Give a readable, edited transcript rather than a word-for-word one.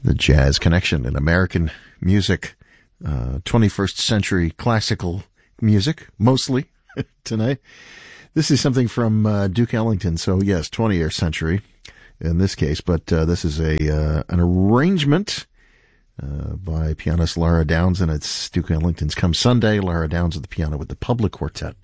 The Jazz Connection in American music, 21st century classical music, mostly tonight. This is something from Duke Ellington, so yes, 20th century in this case, but this is an arrangement by pianist Lara Downs, and it's Duke Ellington's Come Sunday. Lara Downs at the piano with the Public Quartet.